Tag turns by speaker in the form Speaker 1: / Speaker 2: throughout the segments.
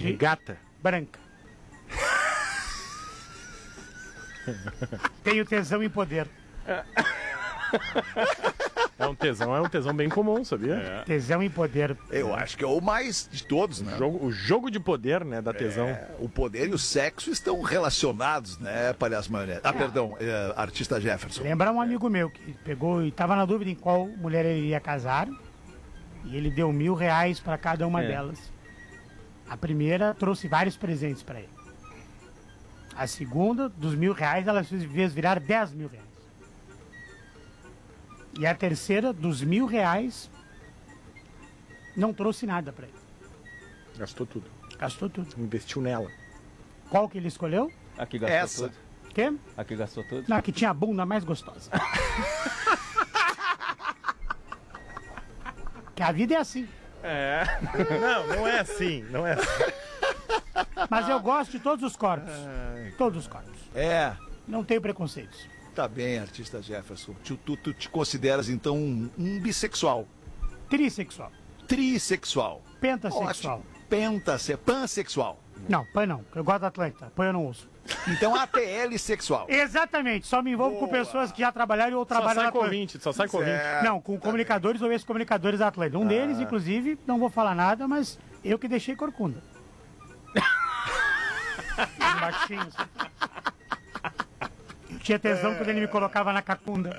Speaker 1: Regata?
Speaker 2: Branca. Tenho tesão em poder.
Speaker 1: É um tesão bem comum, sabia?
Speaker 2: Tesão em poder.
Speaker 3: Eu acho que é o mais de todos, né?
Speaker 1: O jogo de poder, né, da tesão.
Speaker 3: O poder e o sexo estão relacionados, né, Palhaço Maionese? Artista Jefferson.
Speaker 2: Lembra um amigo meu que pegou e estava na dúvida em qual mulher ele ia casar. E ele deu R$1.000 para cada uma delas. A primeira trouxe vários presentes para ele. A segunda, dos R$1.000, ela fez virar R$10.000. E a terceira, dos R$1.000, não trouxe nada para ele.
Speaker 1: Gastou tudo.
Speaker 2: Gastou tudo.
Speaker 1: Investiu nela.
Speaker 2: Qual que ele escolheu?
Speaker 4: A que gastou tudo.
Speaker 2: Quê?
Speaker 4: A que gastou tudo.
Speaker 2: Não, a que tinha a bunda mais gostosa. Que a vida é assim.
Speaker 1: Não é assim. Não é assim.
Speaker 2: Mas eu gosto de todos os corpos. Todos os corpos. Não tenho preconceitos.
Speaker 3: Tá bem, artista Jefferson. Tu te consideras, então, um bissexual?
Speaker 2: Trissexual.
Speaker 3: Trissexual.
Speaker 2: Pentasexual.
Speaker 3: Pansexual.
Speaker 2: Não, pan não. Eu gosto da Atlântida. Pan eu não uso.
Speaker 3: Então, ATL sexual.
Speaker 2: Exatamente. Só me envolvo com pessoas que já trabalharam ou trabalham na Atlântida.
Speaker 1: Só sai com ouvinte.
Speaker 2: Não, com comunicadores ou ex-comunicadores da Atlântida. Um deles, inclusive, não vou falar nada, mas eu que deixei corcunda. Baixinhos. Tinha tesão quando ele me colocava na cacunda.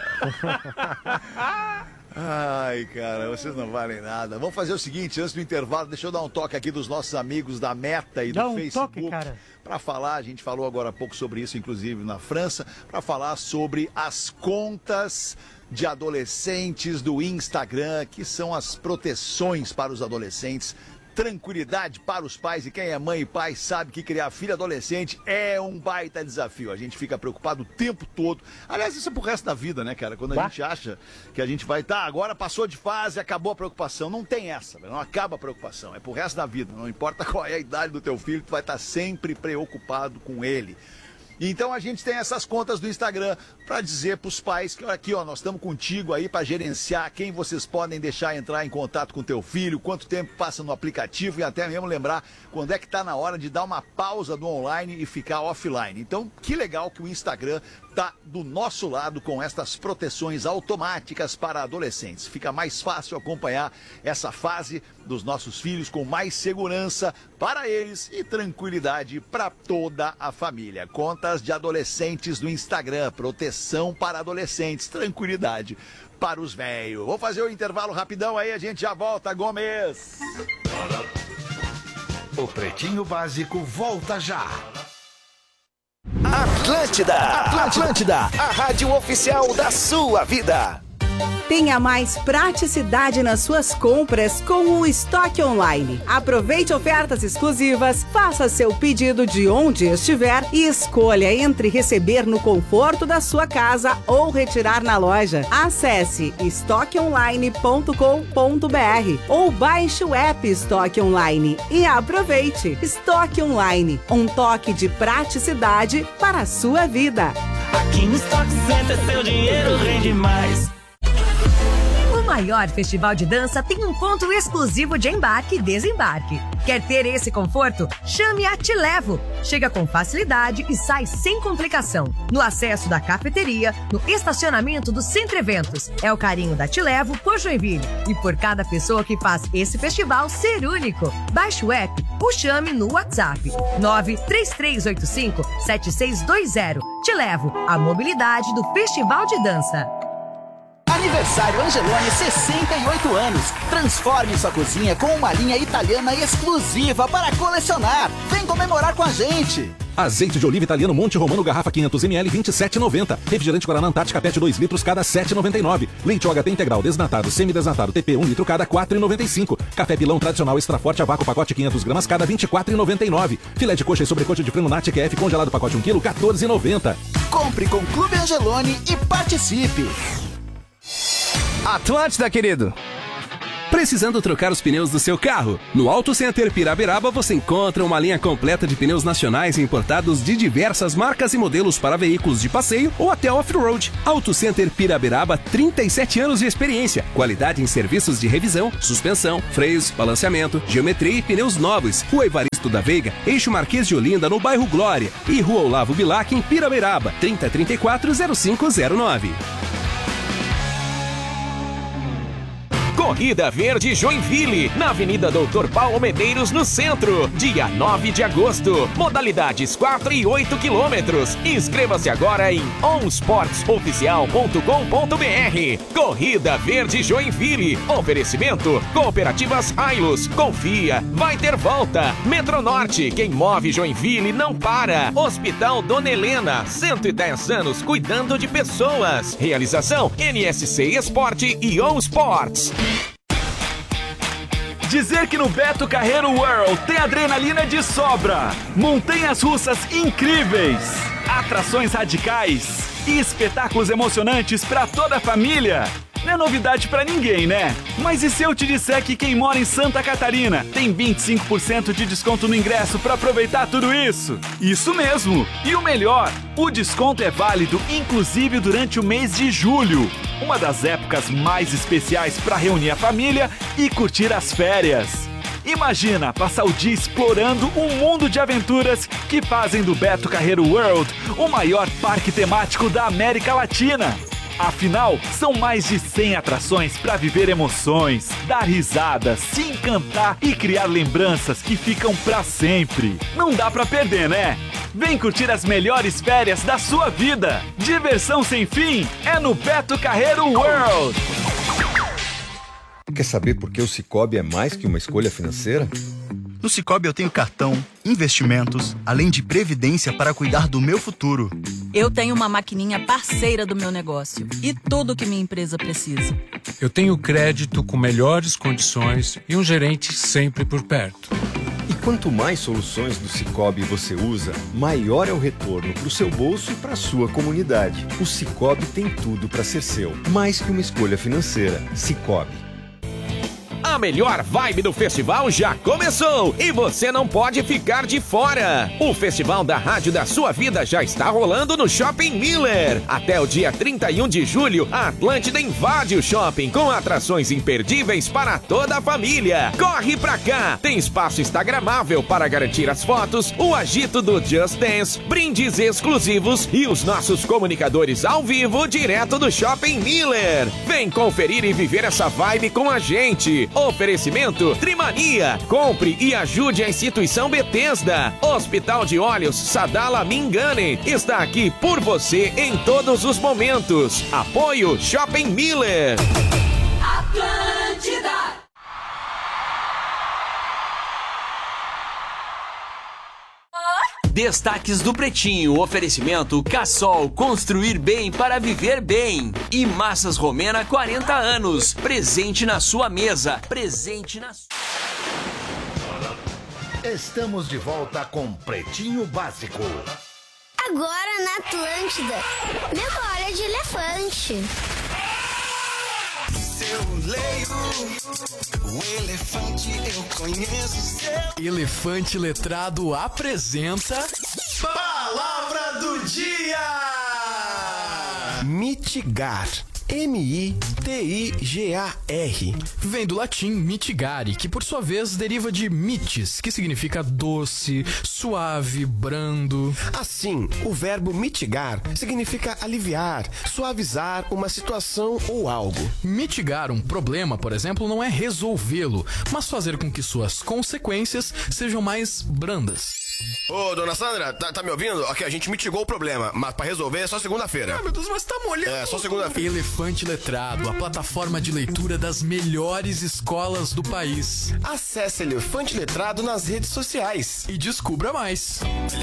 Speaker 3: Ai, cara, vocês não valem nada. Vamos fazer o seguinte, antes do intervalo, deixa eu dar um toque aqui dos nossos amigos da Meta e do Facebook.
Speaker 2: Toque, cara.
Speaker 3: Para falar, a gente falou agora há pouco sobre isso, inclusive na França, para falar sobre as contas de adolescentes do Instagram, que são as proteções para os adolescentes. Tranquilidade para os pais, e quem é mãe e pai sabe que criar filho adolescente é um baita desafio. A gente fica preocupado o tempo todo. Aliás, isso é pro resto da vida, né, cara? Quando a gente acha que a gente vai, agora passou de fase, acabou a preocupação. Não tem essa, não acaba a preocupação. É pro resto da vida. Não importa qual é a idade do teu filho, tu vai estar sempre preocupado com ele. Então a gente tem essas contas do Instagram para dizer para os pais que, olha aqui, ó, nós estamos contigo aí para gerenciar quem vocês podem deixar entrar em contato com o teu filho, quanto tempo passa no aplicativo e até mesmo lembrar quando é que está na hora de dar uma pausa do online e ficar offline. Então, que legal que o Instagram tá do nosso lado com estas proteções automáticas para adolescentes. Fica mais fácil acompanhar essa fase dos nossos filhos com mais segurança para eles e tranquilidade para toda a família. Contas de adolescentes do Instagram, proteção para adolescentes, tranquilidade para os velhos. Vou fazer o intervalo rapidão aí, a gente já volta, Gomes.
Speaker 5: O Pretinho Básico volta já.
Speaker 6: Atlântida, a rádio oficial da sua vida.
Speaker 7: Tenha mais praticidade nas suas compras com o Estoque Online. Aproveite ofertas exclusivas, faça seu pedido de onde estiver e escolha entre receber no conforto da sua casa ou retirar na loja. Acesse estoqueonline.com.br ou baixe o app Estoque Online e aproveite. Estoque Online, um toque de praticidade para a sua vida.
Speaker 8: Aqui no Stock Center seu dinheiro rende mais.
Speaker 9: O maior festival de dança tem um ponto exclusivo de embarque e desembarque. Quer ter esse conforto? Chame a Te Levo. Chega com facilidade e sai sem complicação. No acesso da cafeteria, no estacionamento do Centro Eventos. É o carinho da Te Levo por Joinville. E por cada pessoa que faz esse festival ser único. Baixe o app ou chame no WhatsApp 93385-7620. Te Levo, a mobilidade do Festival de Dança.
Speaker 6: Aniversário Angeloni, 68 anos. Transforme sua cozinha com uma linha italiana exclusiva para colecionar. Vem comemorar com a gente.
Speaker 10: Azeite de oliva italiano Monte Romano, garrafa 500ml, 27,90. Refrigerante Guaraná Antártica PET 2 litros, cada 7,99. Leite OHT integral, desnatado, semidesnatado, TP 1 litro, cada 4,95. Café Pilão tradicional extra forte a vácuo, pacote 500 gramas, cada 24,99. Filé de coxa e sobrecoxa de frango Nat QF congelado, pacote 1 kg, 14,90.
Speaker 6: Compre com Clube Angeloni e participe.
Speaker 11: Atlântida, querido! Precisando trocar os pneus do seu carro? No Auto Center Pirabiraba você encontra uma linha completa de pneus nacionais e importados de diversas marcas e modelos para veículos de passeio ou até off-road. Auto Center Pirabiraba, 37 anos de experiência. Qualidade em serviços de revisão, suspensão, freios, balanceamento, geometria e pneus novos. Rua Evaristo Augusto da Veiga, eixo Marquês de Olinda, no bairro Glória, e Rua Olavo Bilac, em Piraberaba, 3034-0509.
Speaker 12: Corrida Verde Joinville, na Avenida Doutor Paulo Medeiros, no centro, dia 9 de agosto. Modalidades 4 e 8 quilômetros. Inscreva-se agora em onsportsoficial.com.br. Corrida Verde Joinville. Oferecimento: Cooperativas Ailos. Confia, vai ter volta. Metronorte, quem move Joinville não para. Hospital Dona Helena, 110 anos cuidando de pessoas. Realização: NSC Esporte e On Sports.
Speaker 13: Dizer que no Beto Carreiro World tem adrenalina de sobra, montanhas russas incríveis, atrações radicais e espetáculos emocionantes para toda a família. Não é novidade pra ninguém, né? Mas e se eu te disser que quem mora em Santa Catarina tem 25% de desconto no ingresso pra aproveitar tudo isso? Isso mesmo! E o melhor, o desconto é válido inclusive durante o mês de julho, uma das épocas mais especiais pra reunir a família e curtir as férias. Imagina passar o dia explorando um mundo de aventuras que fazem do Beto Carreiro World o maior parque temático da América Latina. Afinal, são mais de 100 atrações para viver emoções, dar risadas, se encantar e criar lembranças que ficam para sempre. Não dá para perder, né? Vem curtir as melhores férias da sua vida. Diversão sem fim é no Beto Carreiro World.
Speaker 14: Quer saber por que o Sicoob é mais que uma escolha financeira?
Speaker 15: No Sicoob eu tenho cartão, investimentos, além de previdência para cuidar do meu futuro.
Speaker 16: Eu tenho uma maquininha parceira do meu negócio e tudo que minha empresa precisa.
Speaker 17: Eu tenho crédito com melhores condições e um gerente sempre por perto.
Speaker 14: E quanto mais soluções do Sicoob você usa, maior é o retorno para o seu bolso e para a sua comunidade. O Sicoob tem tudo para ser seu, mais que uma escolha financeira. Sicoob.
Speaker 12: A melhor vibe do festival já começou e você não pode ficar de fora. O Festival da Rádio da Sua Vida já está rolando no Shopping Miller. Até o dia 31 de julho, a Atlântida invade o shopping com atrações imperdíveis para toda a família. Corre pra cá! Tem espaço instagramável para garantir as fotos, o agito do Just Dance, brindes exclusivos e os nossos comunicadores ao vivo direto do Shopping Miller. Vem conferir e viver essa vibe com a gente. Oferecimento Trimania. Compre e ajude a instituição Bethesda. Hospital de Olhos Sadala Mingane está aqui por você em todos os momentos. Apoio Shopping Miller.
Speaker 18: Atlântida.
Speaker 19: Destaques do Pretinho, oferecimento Cassol, construir bem para viver bem. E Massas Romena, 40 anos, presente na sua mesa, presente na sua...
Speaker 5: Estamos de volta com Pretinho Básico.
Speaker 20: Agora na Atlântida, memória de elefante.
Speaker 18: Eu leio o elefante, eu conheço seu.
Speaker 21: Elefante Letrado apresenta
Speaker 18: Palavra do Dia: mitigar. M-I-T-I-G-A-R.
Speaker 21: Vem do latim mitigare, que por sua vez deriva de mitis, que significa doce, suave, brando.
Speaker 22: Assim, o verbo mitigar significa aliviar, suavizar uma situação ou algo.
Speaker 21: Mitigar um problema, por exemplo, não é resolvê-lo, mas fazer com que suas consequências sejam mais brandas.
Speaker 22: Ô, dona Sandra, tá me ouvindo? Ok, a gente mitigou o problema, mas pra resolver é só segunda-feira.
Speaker 21: Ah, meu Deus, mas tá molhando.
Speaker 22: É, só segunda-feira.
Speaker 21: Elefante Letrado, a plataforma de leitura das melhores escolas do país.
Speaker 22: Acesse Elefante Letrado nas redes sociais
Speaker 21: e descubra mais.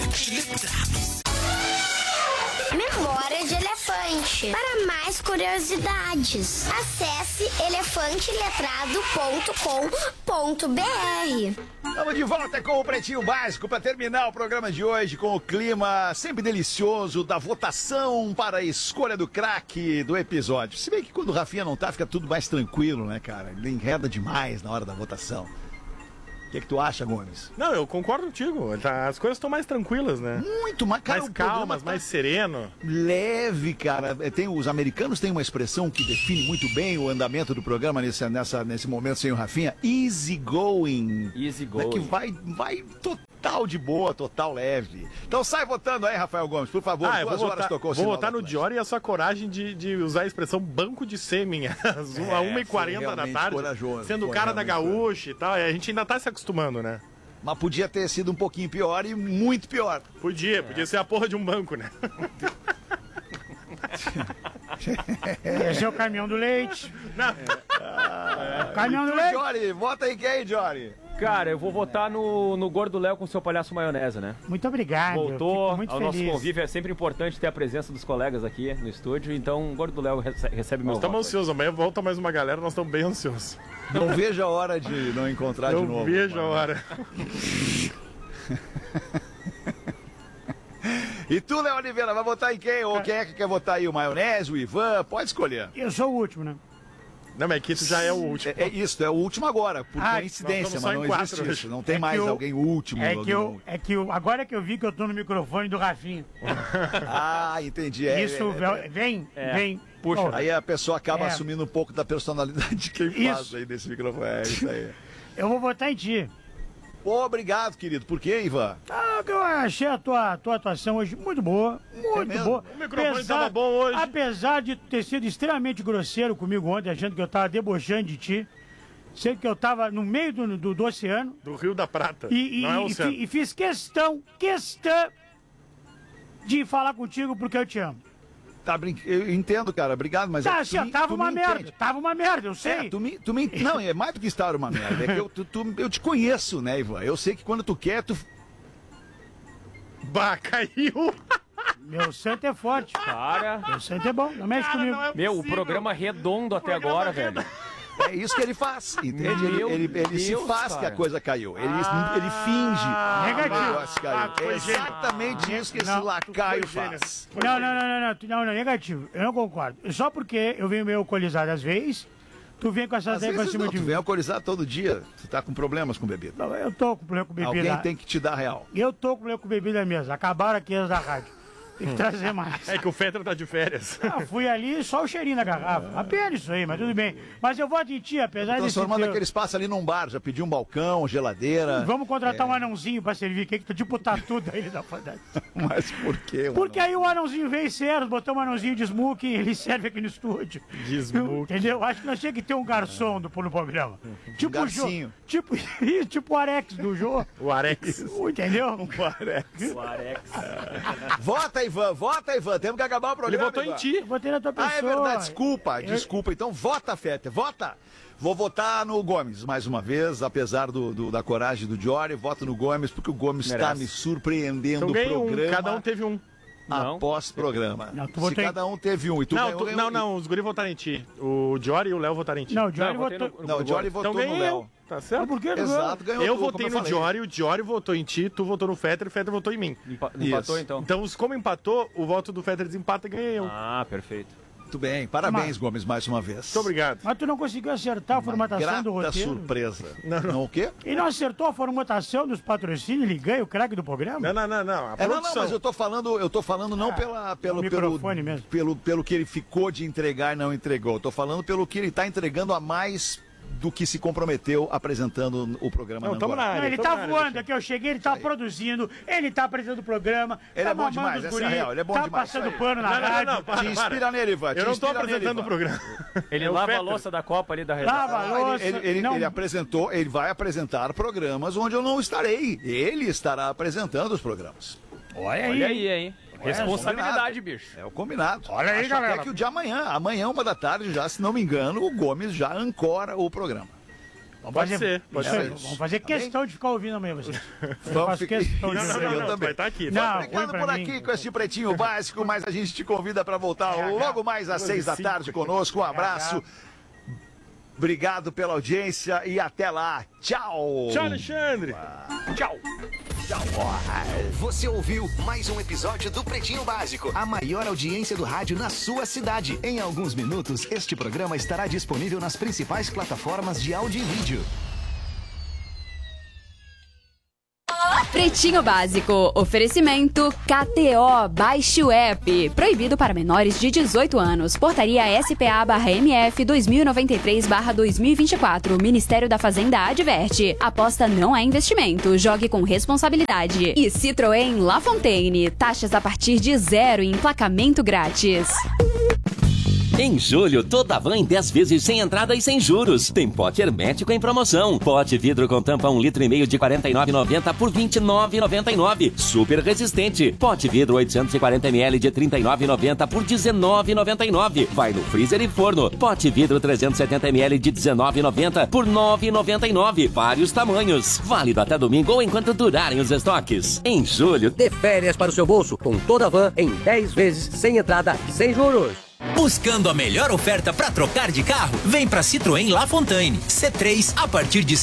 Speaker 20: Memória de elefante. Para mais curiosidades, acesse elefanteletrado.com.br.
Speaker 3: Estamos de volta com o Pretinho Básico para terminar o programa de hoje com o clima sempre delicioso da votação para a escolha do craque do episódio. Se bem que quando o Rafinha não tá, fica tudo mais tranquilo, né, cara? Ele enreda demais na hora da votação. O que tu acha, Gomes?
Speaker 1: Não, eu concordo contigo. As coisas estão mais tranquilas, né?
Speaker 3: Muito mais, cara,
Speaker 1: mais calmas, mais sereno.
Speaker 3: Leve, cara. Os americanos têm uma expressão que define muito bem o andamento do programa nesse momento sem o Rafinha. Easy going.
Speaker 4: Easy going.
Speaker 3: Que vai total de boa, total leve. Então sai votando aí, Rafael Gomes, por favor.
Speaker 1: Vou votar no Diori e a sua coragem de usar a expressão banco de sêmen às 1h40 da tarde. Sendo o cara da gaúcha e tal. A gente ainda tá se acostumando, né?
Speaker 3: Mas podia ter sido um pouquinho pior e muito pior.
Speaker 1: Podia ser a porra de um banco, né?
Speaker 2: Esse é o caminhão do leite. Caminhão do leite.
Speaker 3: Diori, vota aí quem, Diori?
Speaker 4: Cara, eu vou votar no Gordo Léo com seu palhaço maionese, né?
Speaker 2: Muito obrigado.
Speaker 4: Voltou
Speaker 2: muito
Speaker 4: ao
Speaker 2: feliz.
Speaker 4: nosso convívio. É sempre importante ter a presença dos colegas aqui no estúdio. Então, o Gordo Léo recebe meu voto.
Speaker 1: Nós estamos ansiosos. Amanhã volta mais uma galera. Nós estamos bem ansiosos.
Speaker 3: Não vejo a hora de não encontrar de novo.
Speaker 1: Não vejo a hora.
Speaker 3: E tu, Léo Oliveira, vai votar em quem? Ou quem é que quer votar aí? O Maionese, o Ivan? Pode escolher.
Speaker 2: Eu sou o último, né?
Speaker 1: Não, mas que isso já é o último.
Speaker 3: É isso, é o último agora, por coincidência, mas não existe isso. Não tem mais alguém último.
Speaker 2: Agora que eu vi que eu tô no microfone do Rafinha.
Speaker 3: Ah, entendi.
Speaker 2: Isso, vem.
Speaker 3: Puxa. Aí a pessoa acaba assumindo um pouco da personalidade de quem faz aí desse microfone. É isso aí.
Speaker 2: Eu vou votar em ti.
Speaker 3: Obrigado, querido. Por quê, Ivan?
Speaker 2: Eu achei a tua atuação hoje muito boa. Muito boa.
Speaker 1: O microfone estava bom hoje.
Speaker 2: Apesar de ter sido extremamente grosseiro comigo ontem, achando que eu tava debochando de ti. Sendo que eu tava no meio do oceano.
Speaker 1: Do Rio da Prata.
Speaker 2: Não é oceano. E fiz questão de falar contigo porque eu te amo.
Speaker 3: Eu entendo, cara, obrigado, mas...
Speaker 2: Tava uma merda, eu sei.
Speaker 3: Não, é mais do que estar uma merda, é que eu te conheço, né, Ivan? Eu sei que quando tu quer,
Speaker 1: Bah, caiu!
Speaker 2: Meu santo é forte.
Speaker 4: Cara.
Speaker 2: Meu santo é bom, não mexe comigo.
Speaker 4: O programa redondo até agora, velho.
Speaker 3: É isso que ele faz, entende? Ele se faz, cara, que a coisa caiu. Ele finge
Speaker 2: negativo.
Speaker 3: que o negócio caiu. É exatamente isso que esse lacaio faz.
Speaker 2: Não, negativo. Eu não concordo. Só porque eu venho meio alcoolizado às vezes, tu vem com essas ideias pra cima de mim.
Speaker 3: Tu vem alcoolizado todo dia. Tu tá com problemas com bebida.
Speaker 2: Não, eu tô com problema com bebida.
Speaker 3: Alguém tem que te dar real.
Speaker 2: Eu tô com problema com bebida mesmo. Acabaram aqui as da rádio. Tem que trazer mais.
Speaker 1: É que o Fetter tá de férias.
Speaker 2: Fui ali só o cheirinho da garrafa. Apenas isso aí, mas tudo bem. Mas eu voto em ti, apesar de...
Speaker 3: Transformando aquele espaço ali num bar. Já pediu um balcão, geladeira.
Speaker 2: Vamos contratar um anãozinho pra servir. Que tu tipo tá tudo aí da fadade.
Speaker 3: Mas por quê?
Speaker 2: Porque aí o anãozinho veio sério, botou um anãozinho de smoking e ele serve aqui no estúdio.
Speaker 1: De smoking.
Speaker 2: Entendeu? Acho que nós tinha que ter um garçom no programa. Tipo
Speaker 3: garcinho.
Speaker 2: O Jô. Tipo o Arex do Jô.
Speaker 1: O Arex.
Speaker 2: Entendeu?
Speaker 1: O Arex.
Speaker 4: O Arex.
Speaker 3: Vota, Ivan. Temos que acabar o programa.
Speaker 1: Ele votou em ti.
Speaker 2: Eu votei na tua pessoa.
Speaker 3: É verdade. Desculpa. Então vota, Fetter. Vota. Vou votar no Gomes, mais uma vez, apesar da coragem do Diori. Voto no Gomes, porque o Gomes está me surpreendendo no programa.
Speaker 1: Cada um teve um.
Speaker 3: Após programa.
Speaker 2: Se
Speaker 3: cada um teve um. E tu
Speaker 1: não, os guri votaram em ti. O Diori e o Léo votaram em ti.
Speaker 2: Não, o Diori votou.
Speaker 3: Não, o Diori votou no Léo.
Speaker 1: Tá certo?
Speaker 2: Por que
Speaker 3: Exato, ganhou.
Speaker 1: Eu votei no Diori, o Diori votou em ti, tu votou no Fetter e o Fetter votou em mim.
Speaker 4: Empatou, então.
Speaker 1: Então, como empatou, o voto do Fetter desempata e ganhei eu.
Speaker 4: Ah, perfeito.
Speaker 3: Muito bem, parabéns, Gomes, mais uma vez.
Speaker 1: Muito obrigado.
Speaker 2: Mas tu não conseguiu acertar a formatação do roteiro?
Speaker 3: Surpresa. Não o quê?
Speaker 2: E não acertou a formatação dos patrocínios, ele ganha o craque do programa?
Speaker 1: Não. A produção.
Speaker 3: Mas eu tô falando não pelo que ele ficou de entregar e não entregou. Eu tô falando pelo que ele tá entregando a mais do que se comprometeu apresentando o programa.
Speaker 2: Ele tá voando aqui, eu cheguei, ele tá produzindo, ele tá apresentando o programa.
Speaker 3: Ele é bom demais, essa é real, ele é bom demais.
Speaker 2: Tá passando pano na rádio.
Speaker 3: Te inspira nele, Ivan.
Speaker 1: Eu não tô apresentando o programa.
Speaker 4: Ele lava a louça da Copa ali da redação.
Speaker 2: Lava a louça.
Speaker 3: Ele vai apresentar programas onde eu não estarei. Ele estará apresentando os programas.
Speaker 4: Olha aí, hein? Responsabilidade, bicho.
Speaker 3: É o combinado.
Speaker 2: Olha aí, galera.
Speaker 3: Até que o de amanhã, 1h já, se não me engano, o Gomes já ancora o programa.
Speaker 1: Pode ser.
Speaker 2: Vamos fazer questão de ficar ouvindo amanhã vocês.
Speaker 3: Vamos ficar...
Speaker 1: Não, vai estar aqui.
Speaker 3: Ficando por aqui com esse Pretinho Básico, mas a gente te convida para voltar logo mais às 6 da tarde conosco. Um abraço. Obrigado pela audiência e até lá. Tchau.
Speaker 1: Tchau, Alexandre.
Speaker 3: Tchau.
Speaker 6: Você ouviu mais um episódio do Pretinho Básico, a maior audiência do rádio na sua cidade. Em alguns minutos, este programa estará disponível nas principais plataformas de áudio e vídeo.
Speaker 7: Pretinho Básico. Oferecimento KTO. Baixe o app. Proibido para menores de 18 anos. Portaria SPA/MF 2093/2024. Ministério da Fazenda adverte. Aposta não é investimento. Jogue com responsabilidade. E Citroën La Fontaine. Taxas a partir de 0 e emplacamento grátis.
Speaker 19: Em julho, toda van em 10 vezes sem entrada e sem juros. Tem pote hermético em promoção. Pote vidro com tampa 1,5 litro de R$ 49,90 por R$ 29,99. Super resistente. Pote vidro 840 ml de R$ 39,90 por R$ 19,99. Vai no freezer e forno. Pote vidro 370 ml de R$ 19,90 por R$ 9,99. Vários tamanhos. Válido até domingo ou enquanto durarem os estoques. Em julho,
Speaker 8: dê férias para o seu bolso com toda a van em 10 vezes sem entrada e sem juros.
Speaker 23: Buscando a melhor oferta para trocar de carro? Vem para Citroën La Fontaine. C3 a partir de R$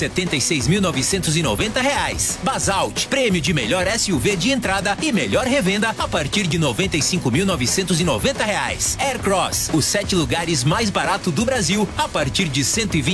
Speaker 23: 76.990. Basalt, prêmio de melhor SUV de entrada e melhor revenda a partir de R$ 95.990. Aircross, os 7 lugares mais barato do Brasil a partir de R$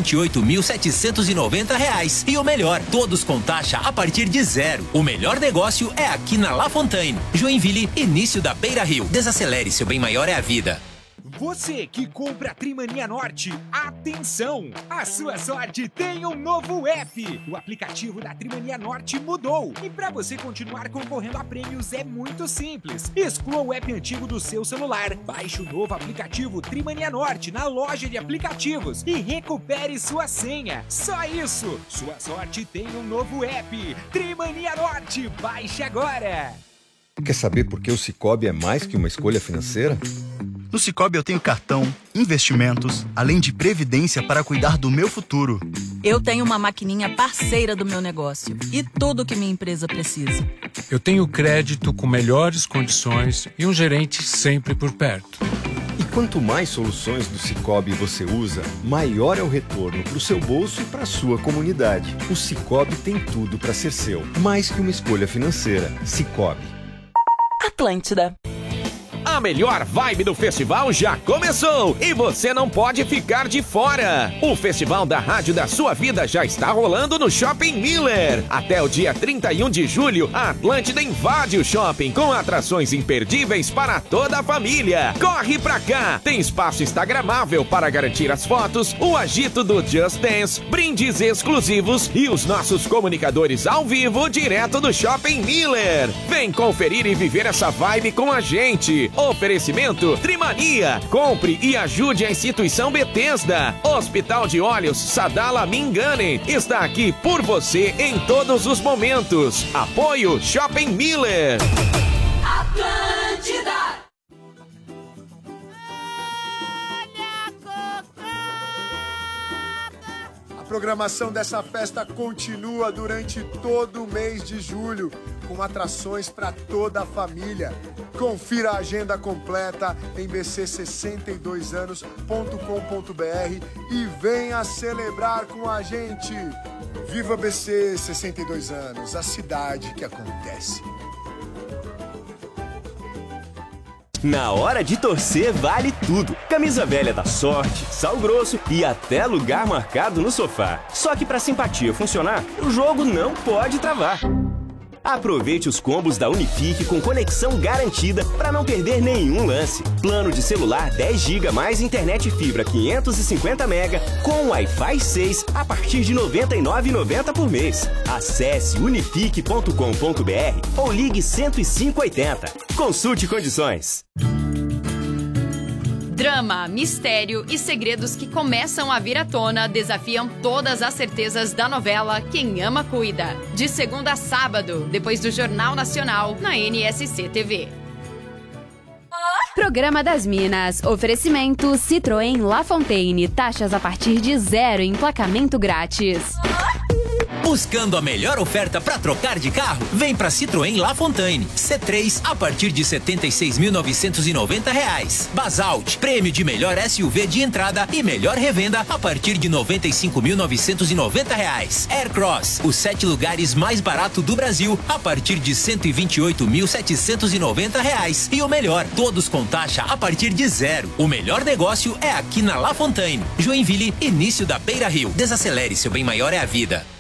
Speaker 23: 128.790. E o melhor, todos com taxa a partir de 0. O melhor negócio é aqui na La Fontaine. Joinville, início da Beira Rio. Desacelere, seu bem maior é a vida.
Speaker 24: Você que compra Trimania Norte, atenção! A sua sorte tem um novo app! O aplicativo da Trimania Norte mudou. E para você continuar concorrendo a prêmios é muito simples. Exclua o app antigo do seu celular, baixe o novo aplicativo Trimania Norte na loja de aplicativos e recupere sua senha. Só isso! Sua sorte tem um novo app. Trimania Norte, baixe agora!
Speaker 14: Quer saber por que o Sicoob é mais que uma escolha financeira?
Speaker 15: No Sicoob eu tenho cartão, investimentos, além de previdência para cuidar do meu futuro.
Speaker 16: Eu tenho uma maquininha parceira do meu negócio e tudo que minha empresa precisa.
Speaker 17: Eu tenho crédito com melhores condições e um gerente sempre por perto.
Speaker 14: E quanto mais soluções do Sicoob você usa, maior é o retorno para o seu bolso e para a sua comunidade. O Sicoob tem tudo para ser seu, mais que uma escolha financeira. Sicoob.
Speaker 16: Atlântida.
Speaker 12: A melhor vibe do festival já começou e você não pode ficar de fora. O Festival da Rádio da Sua Vida já está rolando no Shopping Miller. Até o dia 31 de julho, a Atlântida invade o shopping com atrações imperdíveis para toda a família. Corre pra cá! Tem espaço instagramável para garantir as fotos, o agito do Just Dance, brindes exclusivos e os nossos comunicadores ao vivo direto do Shopping Miller. Vem conferir e viver essa vibe com a gente. Oferecimento Trimania. Compre e ajude a instituição Bethesda. Hospital de Olhos Sadala Mingane está aqui por você em todos os momentos. Apoio Shopping Miller.
Speaker 18: Atlântida.
Speaker 25: A programação dessa festa continua durante todo o mês de julho, com atrações para toda a família. Confira a agenda completa em bc62anos.com.br e venha celebrar com a gente. Viva BC 62 anos, a cidade que acontece.
Speaker 26: Na hora de torcer vale tudo. Camisa velha da Sorte, Sal Grosso e até lugar marcado no sofá. Só que pra simpatia funcionar, o jogo não pode travar. Aproveite os combos da Unifique com conexão garantida para não perder nenhum lance. Plano de celular 10 GB mais internet fibra 550 MB com Wi-Fi 6 a partir de R$ 99,90 por mês. Acesse unifique.com.br ou ligue 10580. Consulte condições.
Speaker 27: Drama, mistério e segredos que começam a vir à tona desafiam todas as certezas da novela Quem Ama Cuida. De segunda a sábado, depois do Jornal Nacional, na NSC TV.
Speaker 7: Programa das Minas. Oferecimento Citroën La Fontaine. Taxas a partir de 0 e emplacamento grátis.
Speaker 23: Buscando a melhor oferta para trocar de carro? Vem para Citroën La Fontaine. C3 a partir de R$ 76.990. Basalt, prêmio de melhor SUV de entrada e melhor revenda a partir de R$ 95.990. Aircross, os 7 lugares mais barato do Brasil a partir de R$ 128.790. E o melhor, todos com taxa a partir de 0. O melhor negócio é aqui na La Fontaine. Joinville, início da Beira Rio. Desacelere, seu bem maior é a vida.